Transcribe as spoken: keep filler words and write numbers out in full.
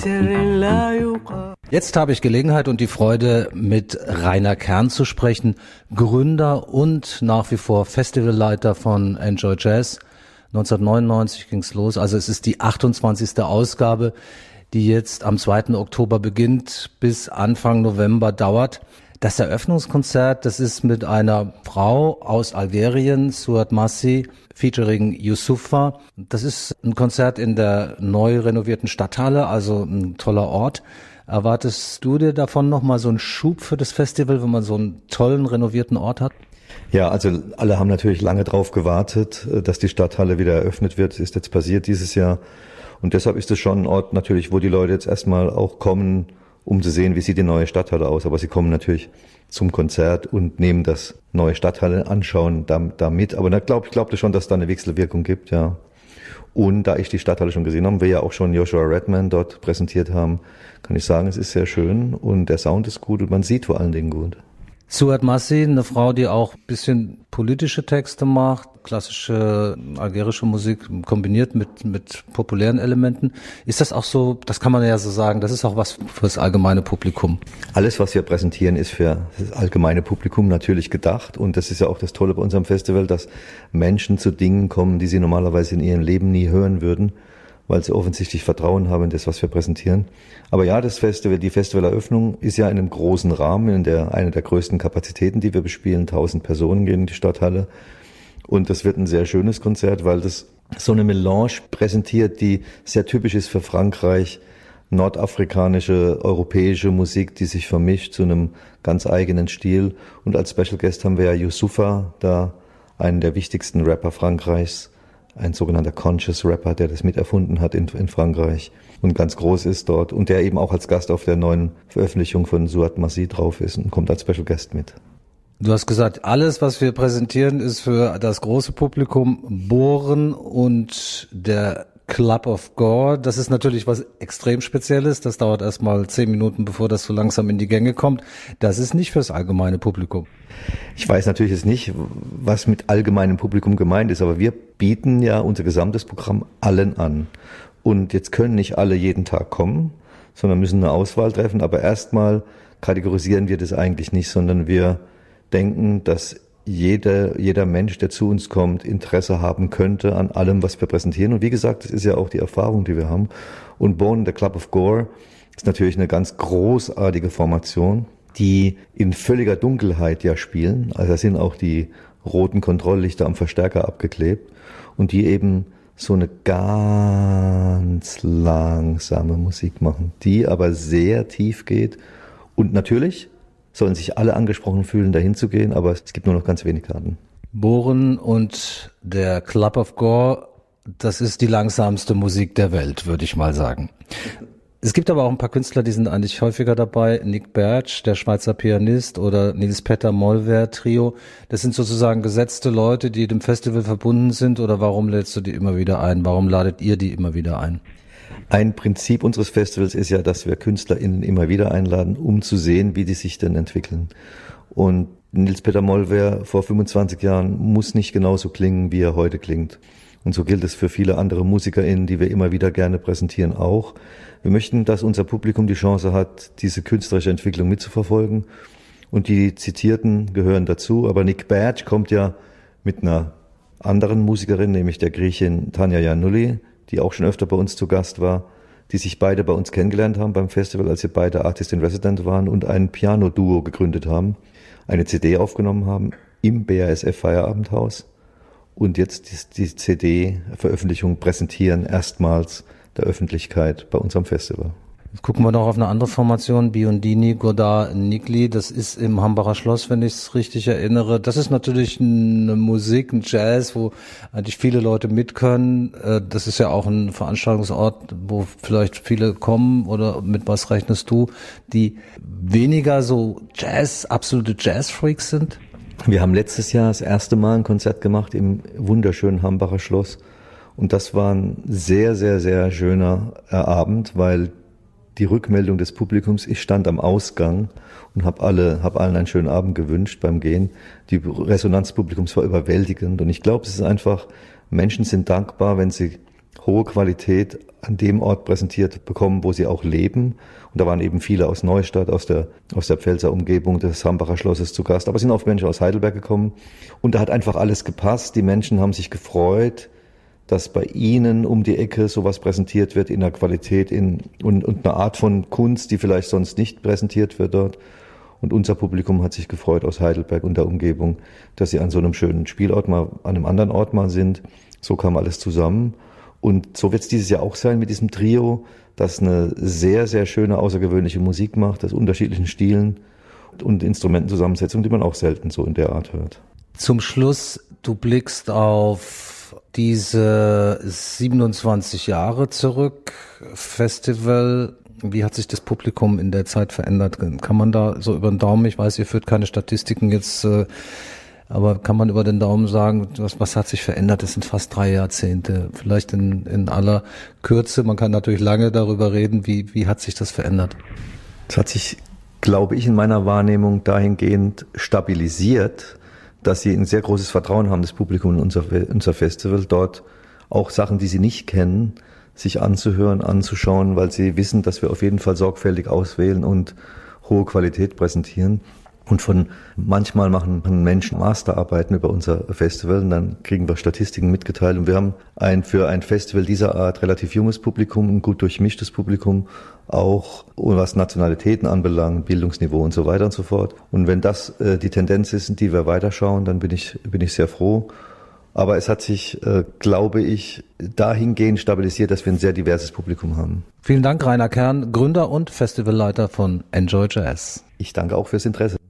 Jetzt habe ich Gelegenheit und die Freude, mit Rainer Kern zu sprechen, Gründer und nach wie vor Festivalleiter von Enjoy Jazz. neunzehnhundertneunundneunzig ging's los, also es ist die achtundzwanzigste Ausgabe, die jetzt am zweiten Oktober beginnt, bis Anfang November dauert. Das Eröffnungskonzert, das ist mit einer Frau aus Algerien, Suad Massi, featuring Youssoufa. Das ist ein Konzert in der neu renovierten Stadthalle, also ein toller Ort. Erwartest du dir davon nochmal so einen Schub für das Festival, wenn man so einen tollen, renovierten Ort hat? Ja, also alle haben natürlich lange drauf gewartet, dass die Stadthalle wieder eröffnet wird. Das ist jetzt passiert dieses Jahr. Und deshalb ist es schon ein Ort natürlich, wo die Leute jetzt erstmal auch kommen, um zu sehen, wie sieht die neue Stadthalle aus. Aber sie kommen natürlich zum Konzert und nehmen das neue Stadthalle anschauen da, da mit. Aber da glaub, ich glaube schon, dass es da eine Wechselwirkung gibt, ja. Und da ich die Stadthalle schon gesehen habe, wir ja auch schon Joshua Redman dort präsentiert haben, kann ich sagen, es ist sehr schön und der Sound ist gut und man sieht vor allen Dingen gut. Suad Massi, eine Frau, die auch ein bisschen politische Texte macht, klassische algerische Musik kombiniert mit mit populären Elementen. Ist das auch so, das kann man ja so sagen, das ist auch was für das allgemeine Publikum? Alles, was wir präsentieren, ist für das allgemeine Publikum natürlich gedacht und das ist ja auch das Tolle bei unserem Festival, dass Menschen zu Dingen kommen, die sie normalerweise in ihrem Leben nie hören würden, weil sie offensichtlich Vertrauen haben in das, was wir präsentieren. Aber ja, das Festival, die Festivaleröffnung ist ja in einem großen Rahmen, in der eine der größten Kapazitäten, die wir bespielen. Tausend Personen gehen in die Stadthalle. Und das wird ein sehr schönes Konzert, weil das so eine Melange präsentiert, die sehr typisch ist für Frankreich. Nordafrikanische, europäische Musik, die sich vermischt zu einem ganz eigenen Stil. Und als Special Guest haben wir ja Youssoufa, da einen der wichtigsten Rapper Frankreichs. Ein sogenannter Conscious Rapper, der das miterfunden hat in, in Frankreich und ganz groß ist dort und der eben auch als Gast auf der neuen Veröffentlichung von Suad Massi drauf ist und kommt als Special Guest mit. Du hast gesagt, alles, was wir präsentieren, ist für das große Publikum. Bohren und der Club of Gore, das ist natürlich was extrem Spezielles. Das dauert erst mal zehn Minuten, bevor das so langsam in die Gänge kommt. Das ist nicht fürs allgemeine Publikum. Ich weiß natürlich jetzt nicht, was mit allgemeinem Publikum gemeint ist, aber wir bieten ja unser gesamtes Programm allen an. Und jetzt können nicht alle jeden Tag kommen, sondern müssen eine Auswahl treffen. Aber erstmal kategorisieren wir das eigentlich nicht, sondern wir denken, dass jeder, jeder Mensch, der zu uns kommt, Interesse haben könnte an allem, was wir präsentieren. Und wie gesagt, das ist ja auch die Erfahrung, die wir haben. Und Born, the Club of Gore, ist natürlich eine ganz großartige Formation, die in völliger Dunkelheit ja spielen. Also da sind auch die roten Kontrolllichter am Verstärker abgeklebt und die eben so eine ganz langsame Musik machen, die aber sehr tief geht. Und natürlich sollen sich alle angesprochen fühlen, dahin zu gehen, aber es gibt nur noch ganz wenig Karten. Bohren und der Club of Gore, das ist die langsamste Musik der Welt, würde ich mal sagen. Es gibt aber auch ein paar Künstler, die sind eigentlich häufiger dabei. Nick Bertsch, der Schweizer Pianist, oder Nils Petter Mollwehr Trio. Das sind sozusagen gesetzte Leute, die dem Festival verbunden sind. Oder warum lädst du die immer wieder ein? Warum ladet ihr die immer wieder ein? Ein Prinzip unseres Festivals ist ja, dass wir KünstlerInnen immer wieder einladen, um zu sehen, wie die sich denn entwickeln. Und Nils Petter Mollwehr vor fünfundzwanzig Jahren muss nicht genauso klingen, wie er heute klingt. Und so gilt es für viele andere MusikerInnen, die wir immer wieder gerne präsentieren, auch. Wir möchten, dass unser Publikum die Chance hat, diese künstlerische Entwicklung mitzuverfolgen. Und die Zitierten gehören dazu. Aber Nick Bertsch kommt ja mit einer anderen Musikerin, nämlich der Griechin Tanja Giannulli, die auch schon öfter bei uns zu Gast war, die sich beide bei uns kennengelernt haben beim Festival, als sie beide Artist in Resident waren und ein Piano-Duo gegründet haben, eine C D aufgenommen haben im B A S F Feierabendhaus und jetzt die, die C D-Veröffentlichung präsentieren erstmals der Öffentlichkeit bei unserem Festival. Jetzt gucken wir noch auf eine andere Formation, Biondini, Godard, Nigli. Das ist im Hambacher Schloss, wenn ich es richtig erinnere. Das ist natürlich eine Musik, ein Jazz, wo eigentlich viele Leute mit können. Das ist ja auch ein Veranstaltungsort, wo vielleicht viele kommen. Oder mit was rechnest du, die weniger so Jazz, absolute Jazz-Freaks sind? Wir haben letztes Jahr das erste Mal ein Konzert gemacht im wunderschönen Hambacher Schloss. Und das war ein sehr, sehr, sehr schöner Abend, weil die Rückmeldung des Publikums, ich stand am Ausgang und habe alle, hab allen einen schönen Abend gewünscht beim Gehen. Die Resonanz des Publikums war überwältigend und ich glaube, es ist einfach, Menschen sind dankbar, wenn sie hohe Qualität an dem Ort präsentiert bekommen, wo sie auch leben. Und da waren eben viele aus Neustadt, aus der, aus der Pfälzer Umgebung des Hambacher Schlosses zu Gast. Aber es sind auch Menschen aus Heidelberg gekommen. Und da hat einfach alles gepasst. Die Menschen haben sich gefreut, dass bei ihnen um die Ecke sowas präsentiert wird in der Qualität in, und, und einer Art von Kunst, die vielleicht sonst nicht präsentiert wird dort. Und unser Publikum hat sich gefreut aus Heidelberg und der Umgebung, dass sie an so einem schönen Spielort mal, an einem anderen Ort mal sind. So kam alles zusammen. Und so wird es dieses Jahr auch sein mit diesem Trio, das eine sehr, sehr schöne, außergewöhnliche Musik macht, aus unterschiedlichen Stilen und Instrumentenzusammensetzungen, die man auch selten so in der Art hört. Zum Schluss, du blickst auf diese siebenundzwanzig Jahre zurück, Festival. Wie hat sich das Publikum in der Zeit verändert? Kann man da so über den Daumen, ich weiß, ihr führt keine Statistiken jetzt, aber kann man über den Daumen sagen, was, was hat sich verändert? Das sind fast drei Jahrzehnte. Vielleicht in, in aller Kürze. Man kann natürlich lange darüber reden. Wie, wie hat sich das verändert? Es hat sich, glaube ich, in meiner Wahrnehmung dahingehend stabilisiert, dass sie ein sehr großes Vertrauen haben, das Publikum in unser, unser Festival, dort auch Sachen, die sie nicht kennen, sich anzuhören, anzuschauen, weil sie wissen, dass wir auf jeden Fall sorgfältig auswählen und hohe Qualität präsentieren. Und von manchmal machen Menschen Masterarbeiten über unser Festival und dann kriegen wir Statistiken mitgeteilt. Und wir haben ein für ein Festival dieser Art relativ junges Publikum, ein gut durchmischtes Publikum, auch was Nationalitäten anbelangt, Bildungsniveau und so weiter und so fort. Und wenn das äh, die Tendenz ist, in die wir weiterschauen, dann bin ich, bin ich sehr froh. Aber es hat sich, äh, glaube ich, dahingehend stabilisiert, dass wir ein sehr diverses Publikum haben. Vielen Dank, Rainer Kern, Gründer und Festivalleiter von Enjoy Jazz. Ich danke auch fürs Interesse.